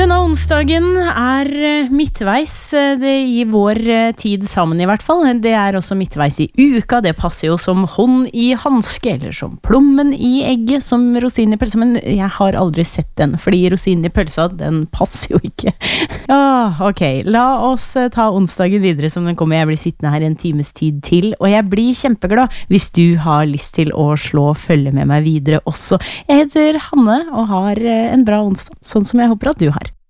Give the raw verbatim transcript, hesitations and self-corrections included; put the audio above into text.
Denne onsdagen er midtveis det i vår tid sammen i hvert fall. Det er også midtveis i uka. Det passer jo som hånd i handske, eller som plommen i egget, som rosinen i pølsa. Men jeg har aldri sett den, fordi rosinen i pølsa, den passer jo ikke. Ja, ok. La oss ta onsdagen videre som den kommer. Jeg blir sittende her en times tid til, og jeg blir kjempeglad hvis du har lyst til å slå og følge med meg videre også. Jeg heter Hanne og har en bra onsdag, sånn som jeg håper at du har.